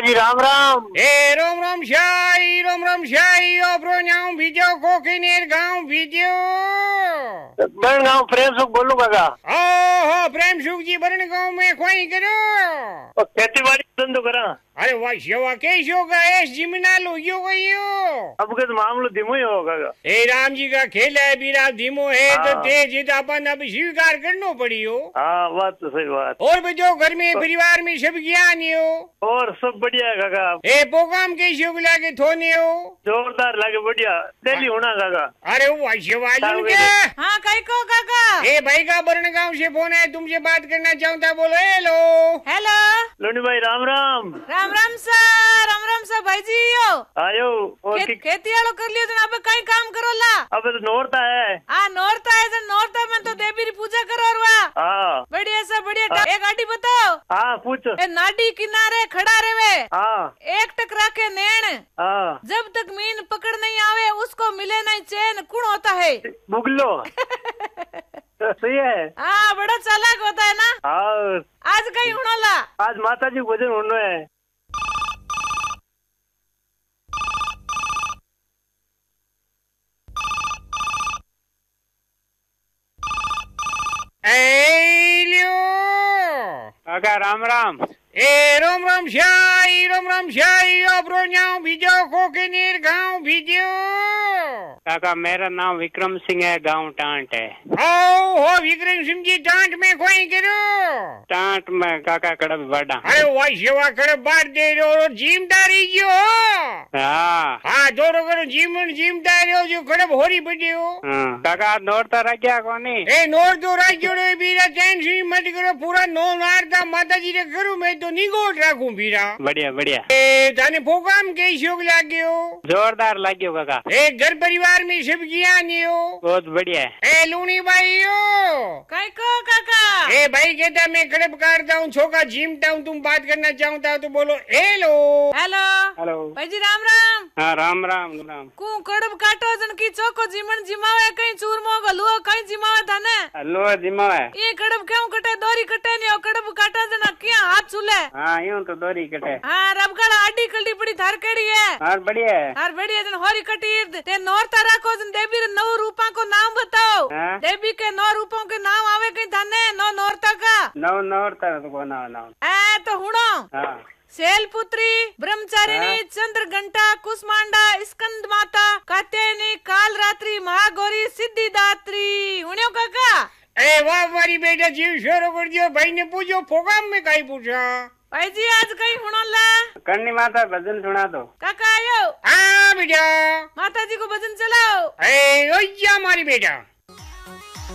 जी राम राम। ए रोम रोम शाही ओ प्रोन्याऊ भीजो कोकिनेर गांव भीजो बरण गाँव प्रेम सुख बोलू काका। ओहो प्रेम सुख जी बरण गांव में खोई करो खेती बाड़ी धंधो करा। अरे वाह सेवा कैसो का ऐस जिमना लो यो गयो अब के तो मामलो धीमो ही होगा काका। ए राम जी का खेल है बीरा धीमो है तो तेज है तो अपन अब स्वीकार करनो पड़ी हो। हाँ बात तो सही बात। और बजो घर में परिवार में सब ज्ञान हो और सब बढ़िया है काका। ए प्रोग्राम कैसे लागे थोने हो जोरदार लागे बढ़िया डेली होना काका। अरे वो सेवा के हाँ कई को काका। ए भाई का बरण गांव से फोन है तुमसे बात करना चाहता बोलो हेलो हेलो लोनी भाई राम राम। राम राम सर भाई जी आयो और खेती आलो कर लियो अब कई काम करो ला। अब तो नोरता है। हाँ नोरता है नोरता में तो देवी री पूजा करो और वाह हाँ बढ़िया सब बढ़िया। एक आटी बताओ। हाँ पूछो। ए नाडी किनारे खड़ा रहे हाँ एक टक रखे नैन हाँ जब तक मीन पकड़ नहीं आवे उसको मिले नहीं चैन कौन होता है बुगलो सही है। हाँ बड़ा चालाक होता है ना। हाँ आज कहीं उड़ोला आज माता जी भोजन होना है। काका राम राम। ए रोम शाही ओ प्रोन्याऊ भीजो कोकिनेर गांव भीजो। काका मेरा नाम विक्रम सिंह है गांव टांट है। हो विक्रम सिंह जी टांट में खोई करो टांट में काका कड़ब बाड़ा। अरे वाह सेवा कड़ब बाट दे रो जिमदारी जो हाँ दोनों करो जिमदारी हो जो कड़ब होरी बड़ी हो। काका नोरता रखा कोनी ए नोर तो राजो रे बीरा टेंशन मत करो पूरा नो मारता माता जी रे करूं मैं तो निगोट राखूं बीरा। बढ़िया बढ़िया। ए थाने प्रोग्राम कैसो लाग्यो जोरदार लाग्यो काका। ए घर परिवार में सब ज्ञान हो बहुत बढ़िया है। ए लूनी भाई हो कई को काका। ए भाई कहता मैं कड़ब काटता हूँ छोका जिमता हूँ तुम बात करना चाहता हो तो बोलो हेलो हेलो हेलो भाई जी राम राम। हाँ राम राम राम। कू कड़ब काटो जन की चौको जिमन जिमावे कहीं चूरमो गलुओ कहीं जिमावे थाने लो जिमा है। ये कड़ब क्यों कटे दोरी कटे नहीं कड़ब काटा जना किया हाथ छूले। हाँ यूं तो दोरी कटे। हाँ रबगड़ा आडी कल्टी पड़ी थार केड़ी है। हाँ बढ़िया है। हाँ बढ़िया जन होरी कटी ते नौरता राखो जन देवी रे 9 रूपा को नाम बताओ। देवी के 9 रूपों के नाम आवे कहीं थाने 9 नौरता का नौरता तो नाम ए तो हुणो हाँ शैलपुत्री ब्रह्मचारिणी चंद्र घंटा कुसमांडा स्कंद माता कात्यायनी काल रात्रि महागौरी सिद्धिदात्री हुणो काका। ए वाह मारी बेटा जीव शोरो कर दियो भाई ने पूछो प्रोग्राम में काई पूछा भाई जी आज कहीं हुणोला करनी माता भजन सुना दो काका आयो। हाँ बेटा माता जी को भजन चलाओ। ए ओया मारी बेटा